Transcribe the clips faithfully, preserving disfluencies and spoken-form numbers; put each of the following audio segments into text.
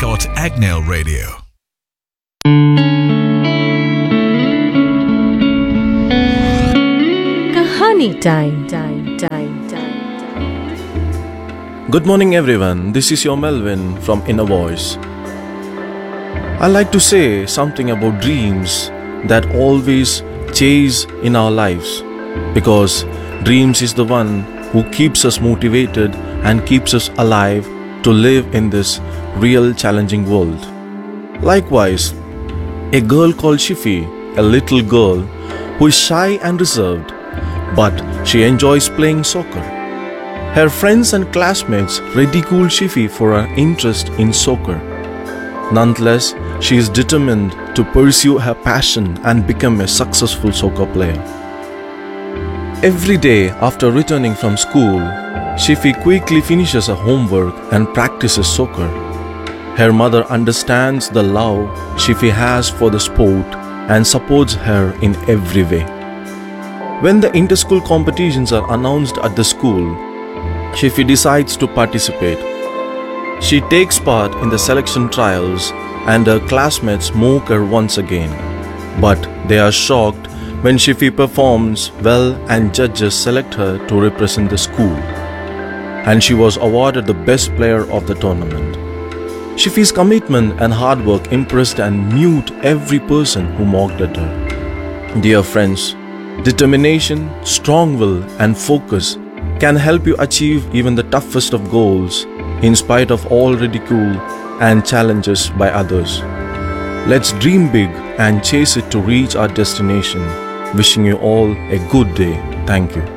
Scott Agnell Radio. Kahani time, time, time, time. Good morning everyone, this is your Melvin from Inner Voice. I like to say something about dreams that always chase in our lives, because dreams is the one who keeps us motivated and keeps us alive to live in this real challenging world. Likewise, a girl called Shifi, a little girl who is shy and reserved, but she enjoys playing soccer. Her friends and classmates ridicule Shifi for her interest in soccer. Nonetheless, she is determined to pursue her passion and become a successful soccer player. Every day after returning from school, Shifi quickly finishes her homework and practices soccer. Her mother understands the love Shifi has for the sport and supports her in every way. When the inter-school competitions are announced at the school, Shifi decides to participate. She takes part in the selection trials and her classmates mock her once again. But they are shocked when Shifi performs well and judges select her to represent the school. And she was awarded the best player of the tournament. Shifi's commitment and hard work impressed and moved every person who mocked at her. Dear friends, determination, strong will and focus can help you achieve even the toughest of goals in spite of all ridicule and challenges by others. Let's dream big and chase it to reach our destination. Wishing you all a good day. Thank you.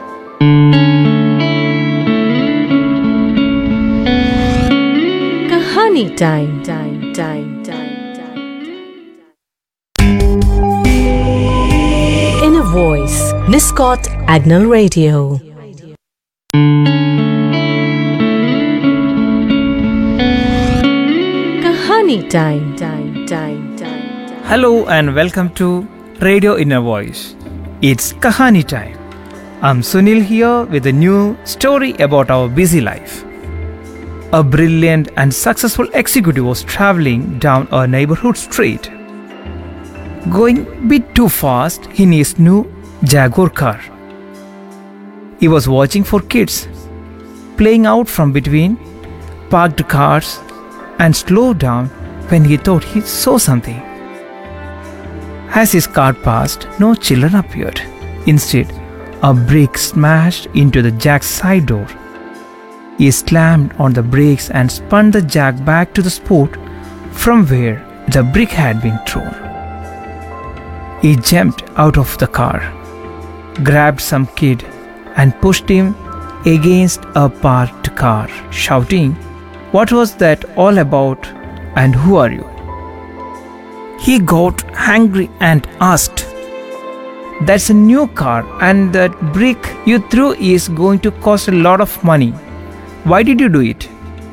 Kahani time, time, time, time, time. Inner Voice, Scott Agnell Radio. Kahani time, time, time, time. Hello and welcome to Radio Inner Voice. It's Kahani time. I'm Sunil here with a new story about our busy life. A brilliant and successful executive was traveling down a neighborhood street, going a bit too fast in his new Jaguar car. He was watching for kids playing out from between parked cars and slowed down when he thought he saw something. As his car passed, no children appeared. Instead, a brick smashed into the Jack's side door. He slammed on the brakes and spun the Jack back to the spot from where the brick had been thrown. He jumped out of the car, grabbed some kid and pushed him against a parked car, shouting, "What was that all about and who are you?" He got angry and asked, "That's a new car and that brick you threw is going to cost a lot of money. Why did you do it?"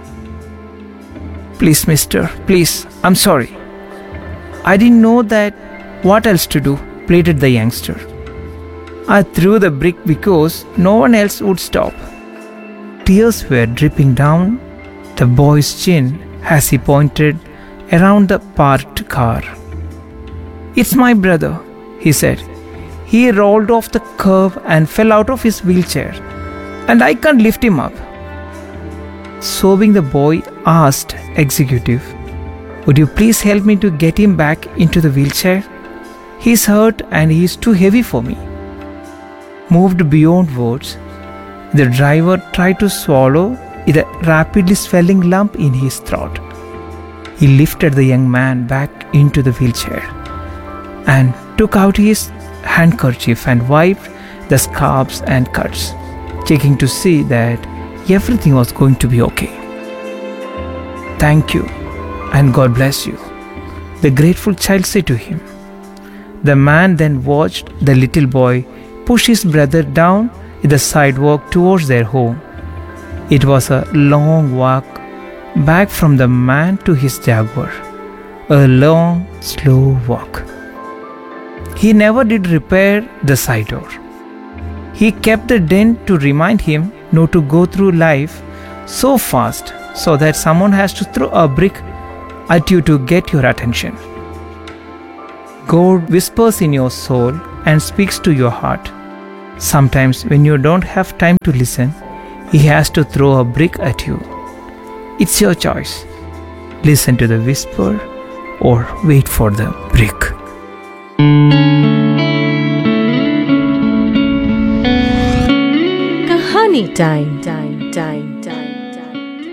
"Please, mister, please, I'm sorry. I didn't know that. What else to do?" pleaded the youngster. "I threw the brick because no one else would stop." Tears were dripping down the boy's chin as he pointed around the parked car. "It's my brother," he said. "He rolled off the curb and fell out of his wheelchair, and I can't lift him up." Sobbing, the boy asked executive, "Would you please help me to get him back into the wheelchair? He's hurt and he's too heavy for me." Moved beyond words, the driver tried to swallow the rapidly swelling lump in his throat. He lifted the young man back into the wheelchair and took out his handkerchief and wiped the scabs and cuts, checking to see that everything was going to be okay. "Thank you and God bless you," the grateful child said to him. The man then watched the little boy push his brother down the sidewalk towards their home. It was a long walk back from the man to his Jaguar, a long, slow walk. He never did repair the side door. He kept the dent to remind him not to go through life so fast so that someone has to throw a brick at you to get your attention. God whispers in your soul and speaks to your heart. Sometimes when you don't have time to listen, He has to throw a brick at you. It's your choice. Listen to the whisper or wait for the brick. Kahani time, time, time, time, time.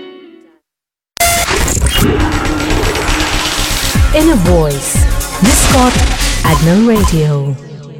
Inner Voice. This got Adnan Radio.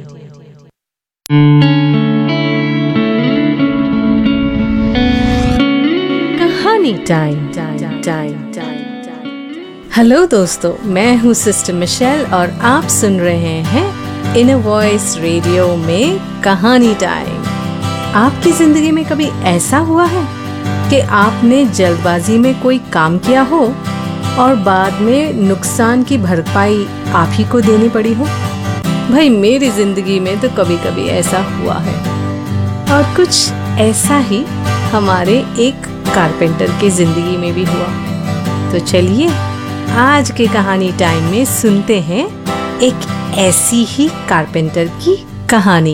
Kahani time, time, time, time. Hello दोस्तों, मैं हूँ sister Michel और आप सुन रहे हैं inner voice radio में कहानी time. आपकी जिंदगी में कभी ऐसा हुआ है कि आपने जल्दबाजी में कोई काम किया हो और बाद में नुकसान की भरपाई आप ही को देनी पड़ी हो? भाई मेरी जिंदगी में तो कभी कभी ऐसा हुआ है, और कुछ ऐसा ही हमारे एक कारपेंटर की जिंदगी में भी हुआ। तो चलिए आज के कहानी टाइम में सुनते हैं एक ऐसी ही कारपेंटर की कहानी।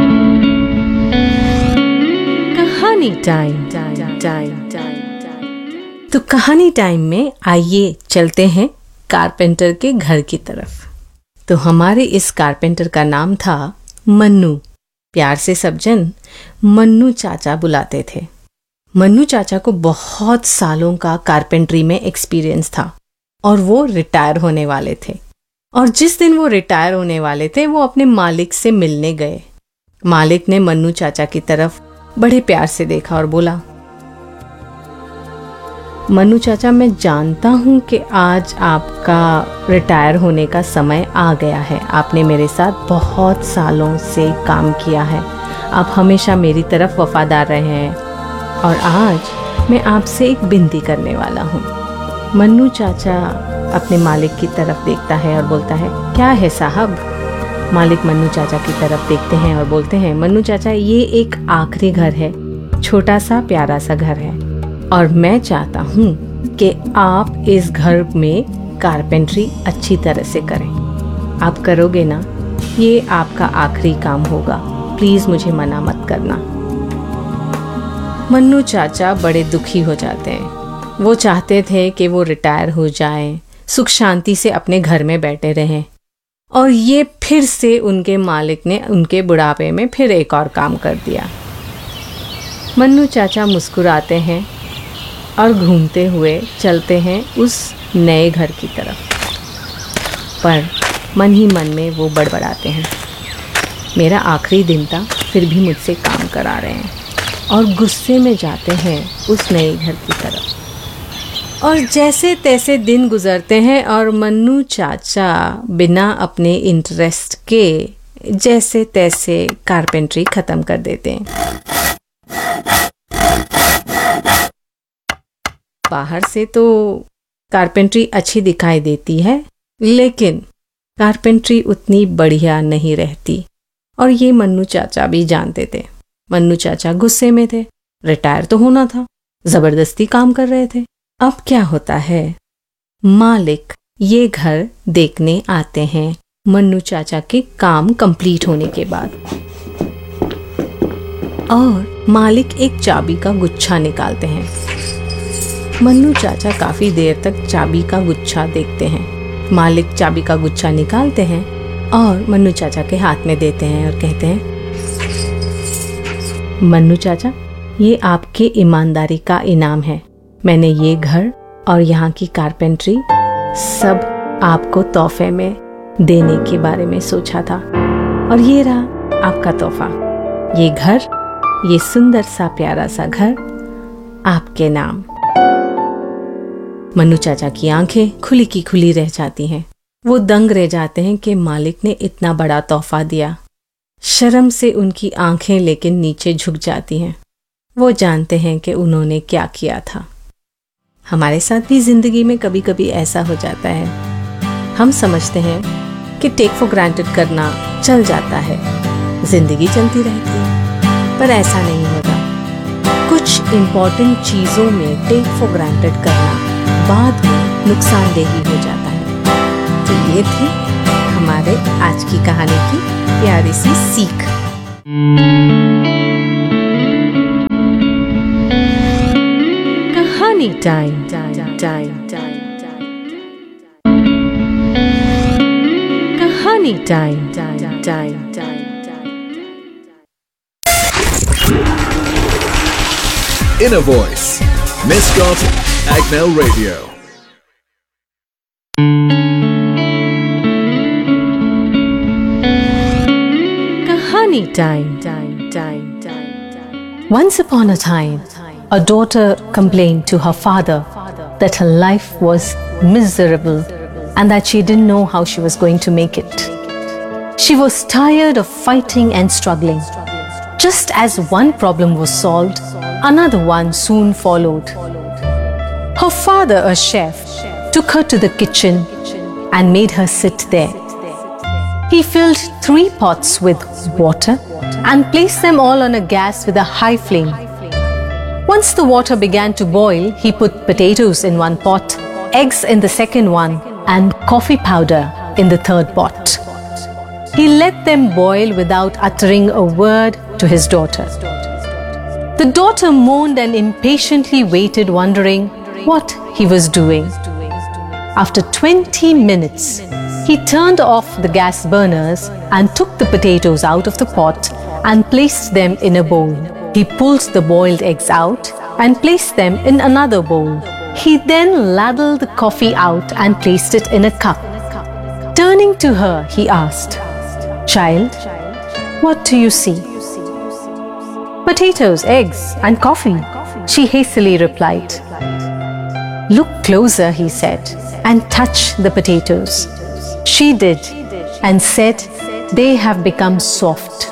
कहानी टाइम, टाइम, टाइम, टाइम। तो कहानी टाइम में आइए चलते हैं कारपेंटर के घर की तरफ। तो हमारे इस कारपेंटर का नाम था मन्नू। प्यार से सब जन मन्नू चाचा बुलाते थे। मन्नू चाचा को बहुत सालों का कारपेंट्री में एक्सपीरियंस था और वो रिटायर होने वाले थे। और जिस दिन वो रिटायर होने वाले थे वो अपने मालिक से मिलने गए। मालिक ने मन्नू चाचा की तरफ बड़े प्यार से देखा और बोला, मन्नू चाचा, मैं जानता हूँ कि आज आपका रिटायर होने का समय आ गया है। आपने मेरे साथ बहुत सालों से काम किया है, आप हमेशा मेरी तरफ वफादार रहे हैं, और आज मैं आपसे एक विनती करने वाला हूँ। मन्नू चाचा अपने मालिक की तरफ देखता है और बोलता है, क्या है साहब? मालिक मन्नू चाचा की तरफ देखते हैं और बोलते हैं, मन्नू चाचा, ये एक आखिरी घर है, छोटा सा प्यारा सा घर है, और मैं चाहता हूँ कि आप इस घर में कारपेंट्री अच्छी तरह से करें। आप करोगे ना? ये आपका आखिरी काम होगा, प्लीज मुझे मना मत करना। मन्नू चाचा बड़े दुखी हो जाते हैं। वो चाहते थे कि वो रिटायर हो जाएं, सुख शांति से अपने घर में बैठे रहें, और ये फिर से उनके मालिक ने उनके बुढ़ापे में फिर एक और काम कर दिया। मन्नू चाचा मुस्कुराते हैं और घूमते हुए चलते हैं उस नए घर की तरफ, पर मन ही मन में वो बड़बड़ाते हैं, मेरा आखिरी दिन था फिर भी मुझसे काम करा रहे हैं, और गुस्से में जाते हैं उस नए घर की तरफ। और जैसे तैसे दिन गुजरते हैं और मन्नू चाचा बिना अपने इंटरेस्ट के जैसे तैसे कारपेंट्री खत्म कर देते हैं। बाहर से तो कारपेंट्री अच्छी दिखाई देती है, लेकिन कारपेंट्री उतनी बढ़िया नहीं रहती, और ये मन्नू चाचा भी जानते थे। मन्नू चाचा गुस्से में थे, रिटायर तो होना था, जबरदस्ती काम कर रहे थे। अब क्या होता है, मालिक ये घर देखने आते हैं मन्नू चाचा के काम कंप्लीट होने के बाद, और मालिक एक चाबी का गुच्छा निकालते हैं। मन्नू चाचा काफी देर तक चाबी का गुच्छा देखते हैं। मालिक चाबी का गुच्छा निकालते हैं और मन्नू चाचा के हाथ में देते हैं और कहते हैं, मन्नू चाचा, ये आपके ईमानदारी का इनाम है। मैंने ये घर और यहाँ की कारपेंट्री सब आपको तोहफे में देने के बारे में सोचा था, और ये रहा आपका तोहफा, ये घर, ये सुंदर सा प्यारा सा घर आपके नाम। मन्नू चाचा की आंखें खुली की खुली रह जाती हैं। वो दंग रह जाते हैं कि मालिक ने इतना बड़ा तोहफा दिया। शर्म से उनकी आंखें लेकिन नीचे झुक जाती हैं। वो जानते हैं कि उन्होंने क्या किया था। हमारे साथ भी जिंदगी में कभी कभी ऐसा हो जाता है। हम समझते हैं कि टेक फॉर ग्रांटेड करना चल जाता है, जिंदगी चलती रहती है, पर ऐसा नहीं होता। कुछ इम्पोर्टेंट चीज़ों में टेक फॉर ग्रांटेड करना बाद में नुकसानदेही हो जाता है। तो ये थी हमारे आज की कहानी की प्यारी सी सीख। कहानी टाइम टाइम टाइम कहानी time time time Inner Voice, Miscot Agnell Radio. Kahani time, time, time, time. Once upon a time, a daughter complained to her father that her life was miserable and that she didn't know how she was going to make it. She was tired of fighting and struggling. Just as one problem was solved, another one soon followed. Her father, a chef, took her to the kitchen and made her sit there. He filled three pots with water and placed them all on a gas with a high flame. Once the water began to boil, he put potatoes in one pot, eggs in the second one, and coffee powder in the third pot. He let them boil without uttering a word to his daughter. The daughter moaned and impatiently waited, wondering what he was doing. After twenty minutes, he turned off the gas burners and took the potatoes out of the pot and placed them in a bowl. He pulled the boiled eggs out and placed them in another bowl. He then ladled the coffee out and placed it in a cup. Turning to her, he asked, "Child, what do you see?" "Potatoes, eggs, and coffee," she hastily replied. "Look closer," he said, "and touch the potatoes." She did and said, "They have become soft."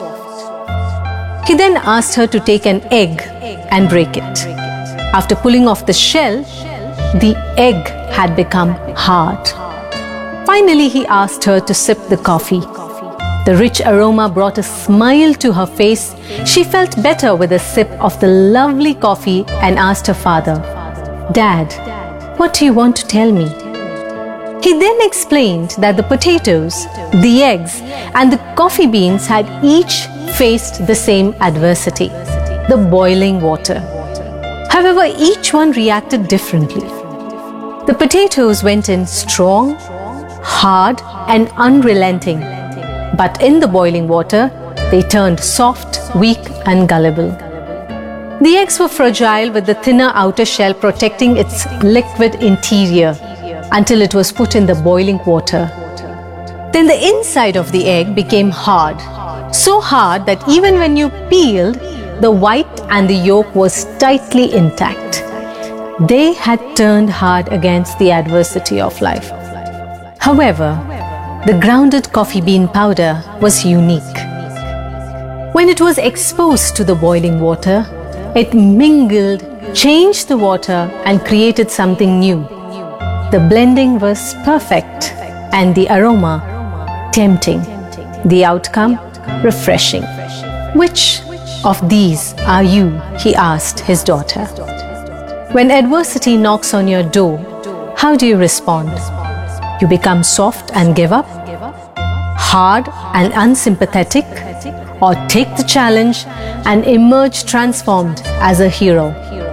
He then asked her to take an egg and break it. After pulling off the shell, the egg had become hard. Finally, he asked her to sip the coffee. The rich aroma brought a smile to her face. She felt better with a sip of the lovely coffee and asked her father, "Dad, what do you want to tell me?" He then explained that the potatoes, the eggs, and the coffee beans had each faced the same adversity, the boiling water. However, each one reacted differently. The potatoes went in strong, hard, and unrelenting. But in the boiling water, they turned soft, weak, and gullible. The eggs were fragile with the thinner outer shell protecting its liquid interior until it was put in the boiling water. Then the inside of the egg became hard, so hard that even when you peeled, the white and the yolk was tightly intact. They had turned hard against the adversity of life. However, the grounded coffee bean powder was unique. When it was exposed to the boiling water, it mingled, changed the water, and created something new. The blending was perfect and the aroma tempting. The outcome refreshing. "Which of these are you?" he asked his daughter. When adversity knocks on your door, how do you respond? You become soft and give up? Hard and unsympathetic? Or take the challenge and emerge transformed as a hero?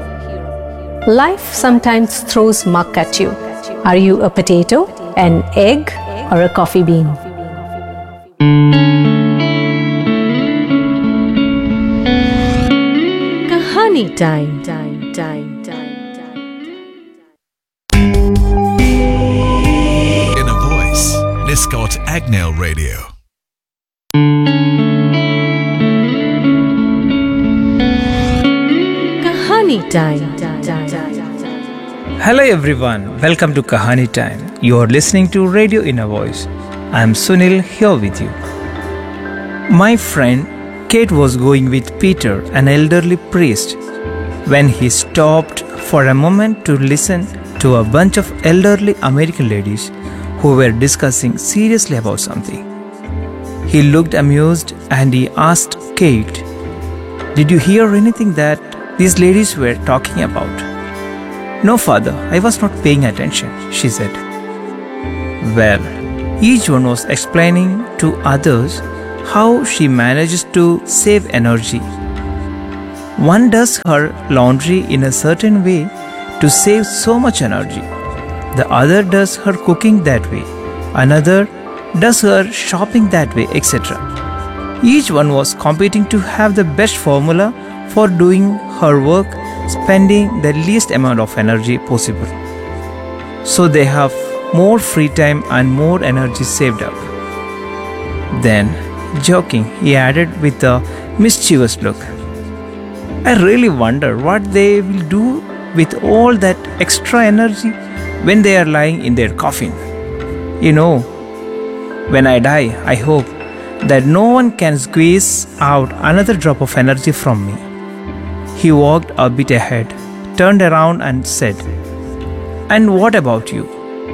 Life sometimes throws muck at you. Are you a potato, an egg, or a coffee bean? Kahani time, time, time, time. Miscot Agnell Radio. Kahani time, time, time. Hello everyone, welcome to Kahani Time. You are listening to Radio Inner Voice. I am Sunil here with you. My friend Kate was going with Peter, an elderly priest, when he stopped for a moment to listen to a bunch of elderly American ladies who were discussing seriously about something. He looked amused and he asked Kate, "Did you hear anything that these ladies were talking about?" "No, father, I was not paying attention," she said. Well, each one was explaining to others how she manages to save energy. One does her laundry in a certain way to save so much energy. The other does her cooking that way. Another does her shopping that way, et cetera. Each one was competing to have the best formula for doing her work, spending the least amount of energy possible, so they have more free time and more energy saved up. Then, joking, he added with a mischievous look, "I really wonder what they will do with all that extra energy when they are lying in their coffin. You know, when I die, I hope that no one can squeeze out another drop of energy from me." He walked a bit ahead, turned around and said, "And what about you?"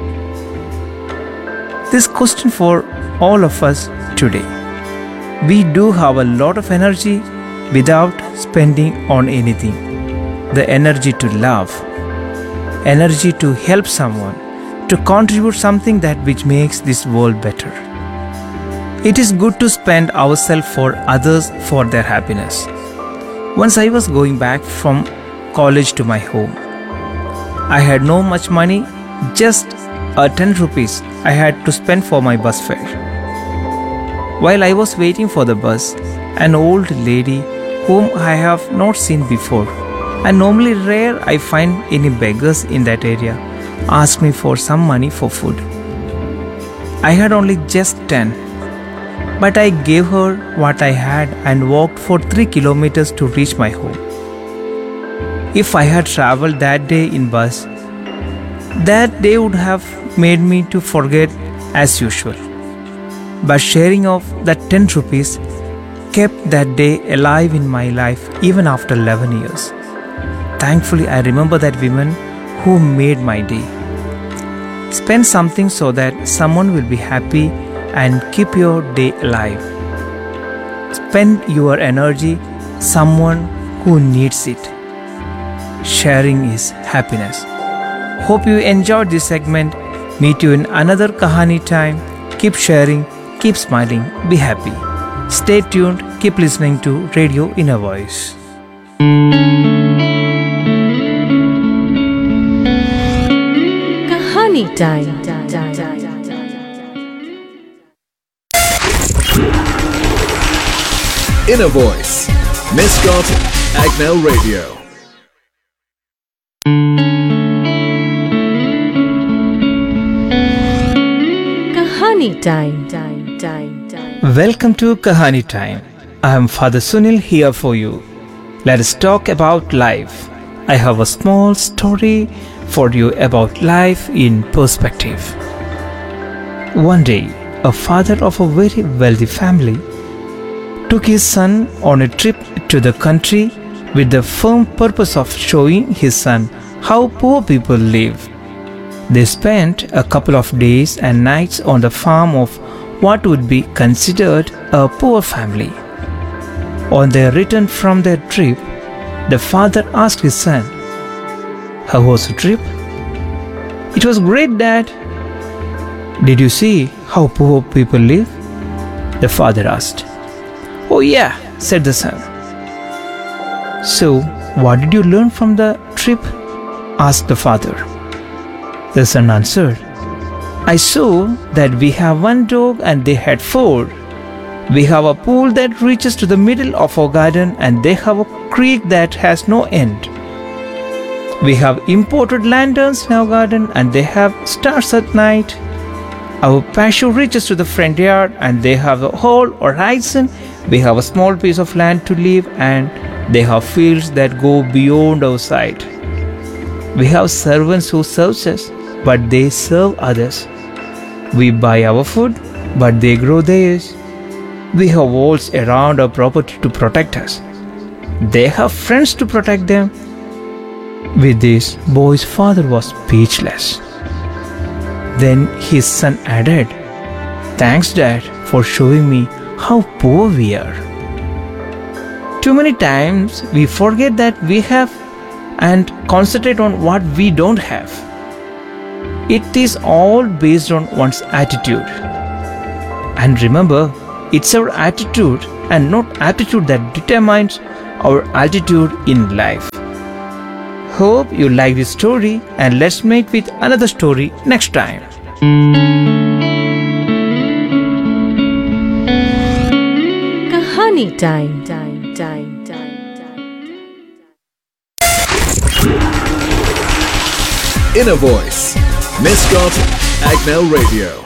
This question for all of us today. We do have a lot of energy without spending on anything. The energy to love, energy to help someone, to contribute something that which makes this world better. It is good to spend ourselves for others for their happiness. Once I was going back from college to my home. I had no much money, just a ten rupees I had to spend for my bus fare. While I was waiting for the bus, an old lady whom I have not seen before, and normally rare I find any beggars in that area, asked me for some money for food. I had only just ten, but I gave her what I had and walked for three kilometers to reach my home. If I had traveled that day in bus, that day would have made me to forget as usual. But sharing of that ten rupees kept that day alive in my life even after eleven years. Thankfully, I remember that woman who made my day. Spend something so that someone will be happy and keep your day alive. Spend your energy someone who needs it. Sharing is happiness. Hope you enjoyed this segment. Meet you in another Kahani time. Keep sharing, keep smiling, be happy. Stay tuned, keep listening to Radio Inner Voice. Kahani time. Inner Voice, Miscot Agnel Radio. Kahani time. Welcome to Kahani Time. I am Father Sunil here for you. Let us talk about life. I have a small story for you about life in perspective. One day, a father of a very wealthy family took his son on a trip to the country with the firm purpose of showing his son how poor people live. They spent a couple of days and nights on the farm of what would be considered a poor family. On their return from their trip, the father asked his son, "How was the trip?" "It was great, Dad." "Did you see how poor people live?" the father asked. "Oh yeah," said the son. "So, what did you learn from the trip?" asked the father. The son answered, "I saw that we have one dog and they had four. We have a pool that reaches to the middle of our garden and they have a creek that has no end. We have imported lanterns in our garden and they have stars at night. Our patio reaches to the front yard and they have the whole horizon. We have a small piece of land to live and they have fields that go beyond our sight. We have servants who serve us, but they serve others. We buy our food, but they grow theirs. We have walls around our property to protect us. They have friends to protect them." With this, boy's father was speechless. Then his son added, "Thanks, Dad, for showing me how poor we are. Too many times we forget that we have and concentrate on what we don't have. It is all based on one's attitude. And remember, it's our attitude and not aptitude that determines our altitude in life. Hope you like this story, and let's meet with another story next time. Kahani time, time, time, time, time. Inner Voice, Miscot Agnel Radio.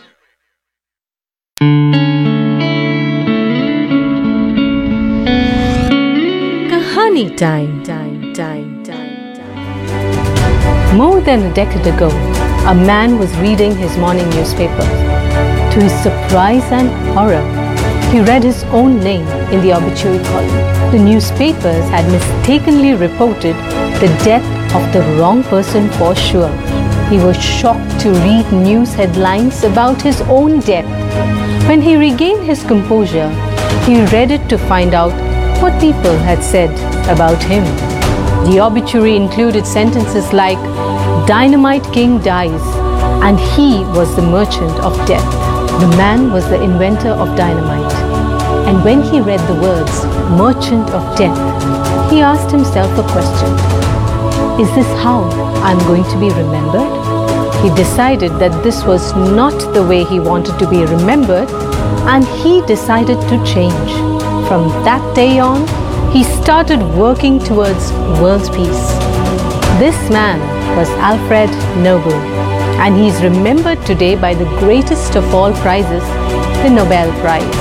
Kahani time, time, time, time, time. More than a decade ago, a man was reading his morning newspaper. To his surprise and horror, he read his own name in the obituary column. The newspapers had mistakenly reported the death of the wrong person for sure. He was shocked to read news headlines about his own death. When he regained his composure, he read it to find out what people had said about him. The obituary included sentences like, "Dynamite King dies, and he was the merchant of death." The man was the inventor of dynamite. And when he read the words, "merchant of death," he asked himself a question. Is this how I'm going to be remembered? He decided that this was not the way he wanted to be remembered, and he decided to change. From that day on, he started working towards world peace. This man was Alfred Nobel, and he is remembered today by the greatest of all prizes, the Nobel Prize.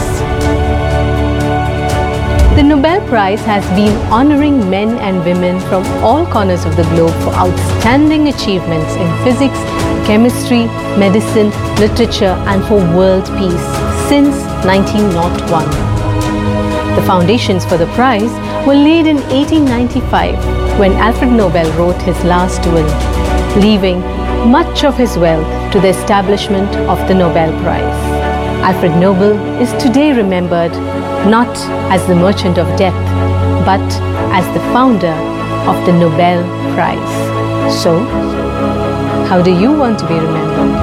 The Nobel Prize has been honoring men and women from all corners of the globe for outstanding achievements in physics, chemistry, medicine, literature, and for world peace since nineteen oh one. The foundations for the prize were laid in eighteen ninety-five when Alfred Nobel wrote his last will, leaving much of his wealth to the establishment of the Nobel Prize. Alfred Nobel is today remembered not as the merchant of death, but as the founder of the Nobel Prize. So, how do you want to be remembered?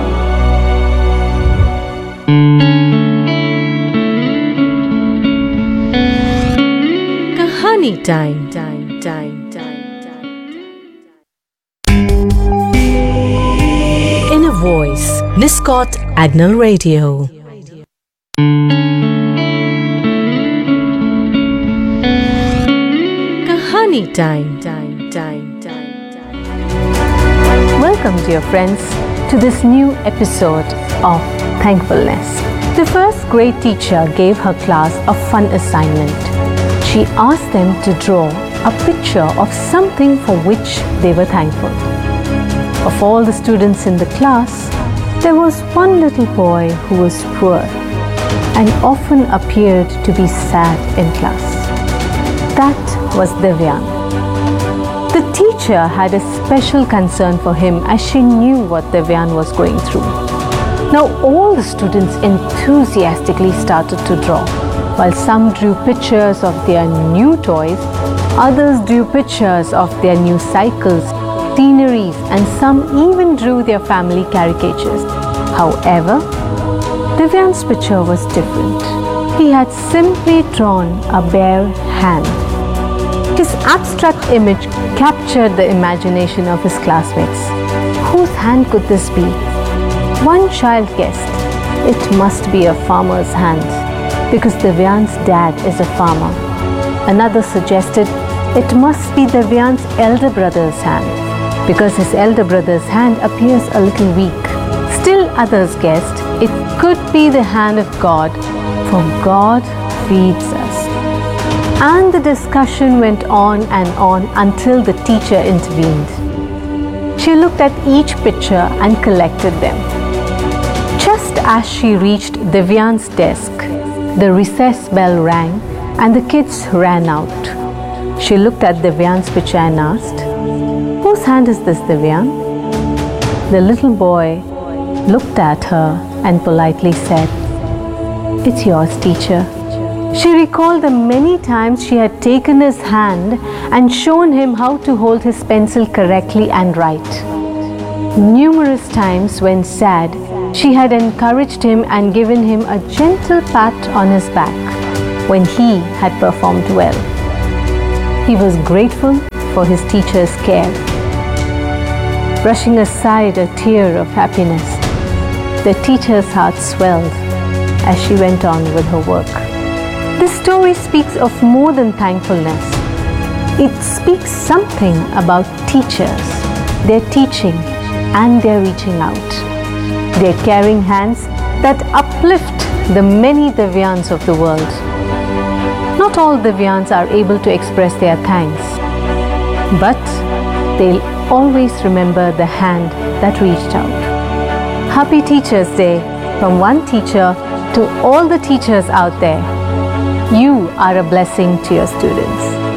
Kahani time, time, time, time, time. Inner Voice, Miscot Agnel Radio. Kahani time, time, time, time, time. Welcome, dear friends, to this new episode of Thankfulness. The first grade teacher gave her class a fun assignment. She asked them to draw a picture of something for which they were thankful. Of all the students in the class, there was one little boy who was poor and often appeared to be sad in class. That was Divyan. The teacher had a special concern for him as she knew what Divyan was going through. Now all the students enthusiastically started to draw. While some drew pictures of their new toys, others drew pictures of their new cycles, sceneries, and some even drew their family caricatures. However, Divyan's picture was different. He had simply drawn a bare hand. His abstract image captured the imagination of his classmates. Whose hand could this be? One child guessed, it must be a farmer's hand, because Divyan's dad is a farmer. Another suggested, it must be Divyan's elder brother's hand, because his elder brother's hand appears a little weak. Still others guessed, it could be the hand of God, for God feeds us. And the discussion went on and on until the teacher intervened. She looked at each picture and collected them. Just as she reached Divyan's desk, the recess bell rang and the kids ran out. She looked at Divyan's picture and asked, "Whose hand is this, Divyan?" The little boy looked at her and politely said, "It's yours, teacher." She recalled the many times she had taken his hand and shown him how to hold his pencil correctly and write. Numerous times when sad, she had encouraged him and given him a gentle pat on his back when he had performed well. He was grateful for his teacher's care. Brushing aside a tear of happiness, the teacher's heart swelled as she went on with her work. This story speaks of more than thankfulness. It speaks something about teachers, their teaching and their reaching out, their caring hands that uplift the many Divyans of the world. Not all Divyans are able to express their thanks, but they'll always remember the hand that reached out. Happy Teachers Day from one teacher to all the teachers out there. You are a blessing to your students.